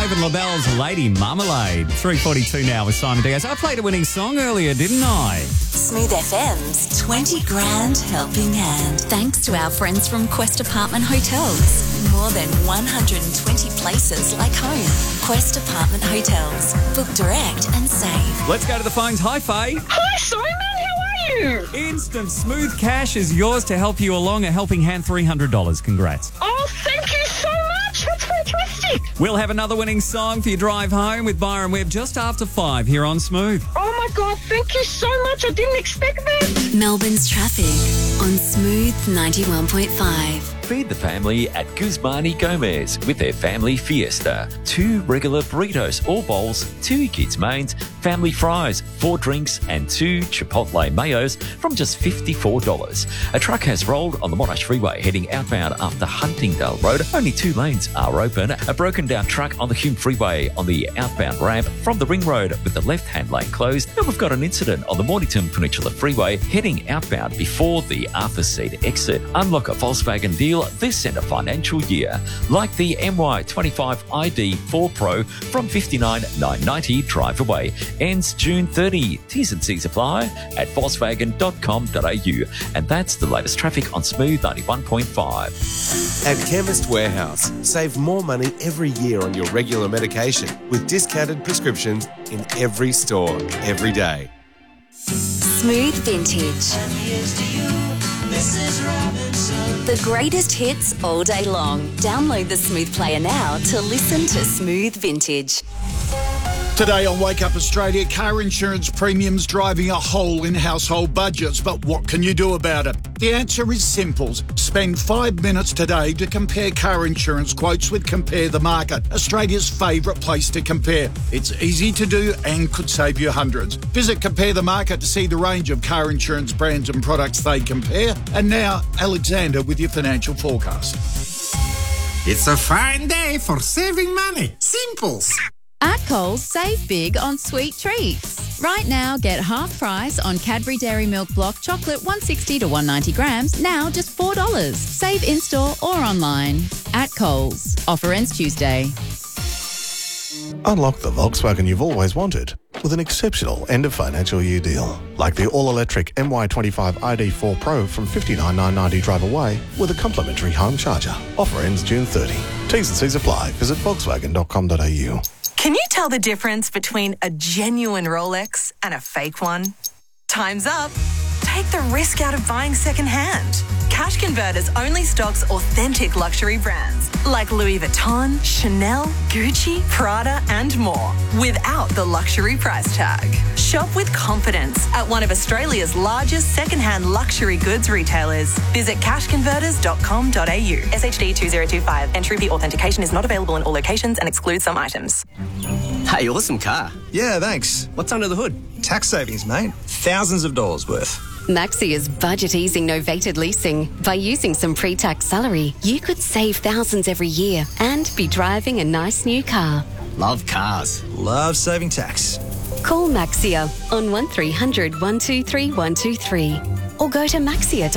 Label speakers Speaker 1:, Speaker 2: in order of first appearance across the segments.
Speaker 1: Craven LaBelle's Lady Marmalade. 3:42 now with Simon Diaz. I played a winning song earlier, didn't I?
Speaker 2: Smooth FM's 20 grand helping hand. Thanks to our friends from Quest Apartment Hotels. More than 120 places like home. Quest Apartment Hotels. Book direct and save.
Speaker 1: Let's go to the phones. Hi, Faye.
Speaker 3: Hi, Simon. How are you?
Speaker 1: Instant Smooth Cash is yours to help you along. A helping hand, $300. Congrats.
Speaker 3: Oh, thank you so much. That's fantastic.
Speaker 1: We'll have another winning song for your drive home with Byron Webb just after 5 here on Smooth.
Speaker 3: Oh, my God. Thank you so much. I didn't expect that.
Speaker 2: Melbourne's traffic on Smooth 91.5.
Speaker 4: Feed the family at Guzmani Gomez with their family fiesta. 2 regular burritos or bowls, 2 kids' mains, family fries, 4 drinks and 2 Chipotle mayos from just $54. A truck has rolled on the Monash Freeway heading outbound after Huntingdale Road. Only 2 lanes are open. A broken down truck on the Hume Freeway on the outbound ramp from the Ring Road with the left-hand lane closed. And we've got an incident on the Mornington Peninsula Freeway heading outbound before the Arthur Seat exit. Unlock a Volkswagen deal this end of financial year, like the MY25 ID4 Pro from $59,990 drive away. Ends June 30. T's and C's apply at volkswagen.com.au. And that's the latest traffic on Smooth 91.5.
Speaker 5: At Chemist Warehouse, save more money every year on your regular medication with discounted prescriptions in every store, every day.
Speaker 2: Smooth Vintage. The greatest hits all day long. Download the Smooth Player now to listen to Smooth Vintage.
Speaker 6: Today on Wake Up Australia, car insurance premiums driving a hole in household budgets. But what can you do about it? The answer is simple. Spend 5 minutes today to compare car insurance quotes with Compare the Market, Australia's favourite place to compare. It's easy to do and could save you hundreds. Visit Compare the Market to see the range of car insurance brands and products they compare. And now, Alexander with your financial forecast.
Speaker 7: It's a fine day for saving money. Simples.
Speaker 8: At Coles, save big on sweet treats. Right now, get half price on Cadbury Dairy Milk Block Chocolate 160 to 190 grams, now just $4. Save in-store or online. At Coles. Offer ends Tuesday.
Speaker 9: Unlock the Volkswagen you've always wanted with an exceptional end-of-financial year deal. Like the all-electric MY25 ID4 Pro from $59,990 drive away with a complimentary home charger. Offer ends June 30. T's and C's apply. Visit volkswagen.com.au.
Speaker 10: Can you tell the difference between a genuine Rolex and a fake one? Time's up. Take the risk out of buying second-hand. Cash Converters only stocks authentic luxury brands like Louis Vuitton, Chanel, Gucci, Prada and more without the luxury price tag. Shop with confidence at one of Australia's largest second-hand luxury goods retailers. Visit cashconverters.com.au. SHD 2025. Entry fee authentication is not available in all locations and excludes some items.
Speaker 11: Hey, awesome car.
Speaker 12: Yeah, thanks.
Speaker 11: What's under the hood?
Speaker 12: Tax savings, mate. Thousands of dollars worth.
Speaker 13: Maxia's budget-easing novated leasing. By using some pre-tax salary, you could save thousands every year and be driving a nice new car.
Speaker 11: Love cars.
Speaker 12: Love saving tax.
Speaker 13: Call Maxia on 1300 123 123 or go to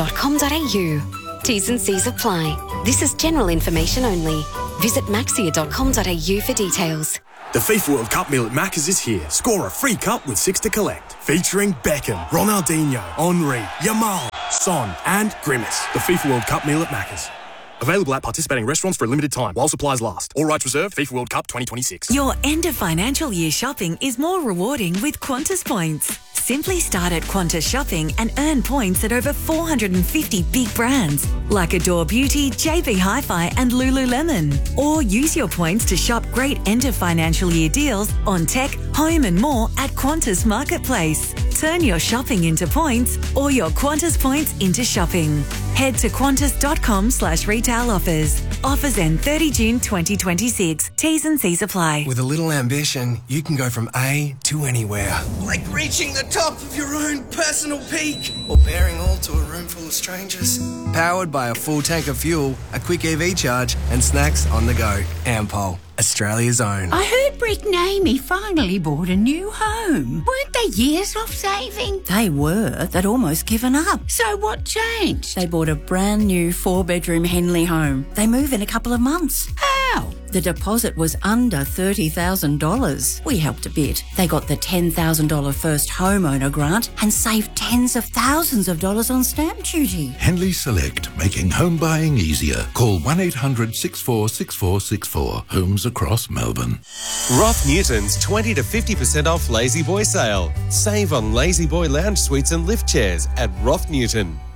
Speaker 13: maxia.com.au. T's and C's apply. This is general information only. Visit maxia.com.au for details.
Speaker 14: The FIFA World Cup meal at Macca's is here. Score a free cup with 6 to collect. Featuring Beckham, Ronaldinho, Henry, Yamal, Son and Grimace. The FIFA World Cup meal at Macca's. Available at participating restaurants for a limited time while supplies last. All rights reserved. FIFA World Cup 2026.
Speaker 15: Your end of financial year shopping is more rewarding with Qantas points. Simply start at Qantas Shopping and earn points at over 450 big brands like Adore Beauty, JB Hi-Fi and Lululemon. Or use your points to shop great end of financial year deals on tech, home and more at Qantas Marketplace. Turn your shopping into points or your Qantas points into shopping. Head to qantas.com/retail offers. Offers end 30 June 2026. T's and C's apply.
Speaker 16: With a little ambition, you can go from A to anywhere.
Speaker 17: Like reaching the top of your own personal peak.
Speaker 16: Or bearing all to a room full of strangers. Powered by a full tank of fuel, a quick EV charge, and snacks on the go. Ampol, Australia's own.
Speaker 18: I heard Brick and Amy finally bought a new home. Weren't they years off saving?
Speaker 19: They were. They'd almost given up.
Speaker 18: So what changed?
Speaker 19: They bought a brand new 4-bedroom Henley home. They move in a couple of months.
Speaker 18: How?
Speaker 19: The deposit was under $30,000. We helped a bit. They got the $10,000 first homeowner grant and saved tens of thousands of dollars on stamp duty.
Speaker 20: Henley Select, making home buying easier. Call 1-800-646464. Homes across Melbourne.
Speaker 5: Roth Newton's 20 to 50% off Lazy Boy sale. Save on Lazy Boy lounge suites and lift chairs at Roth Newton.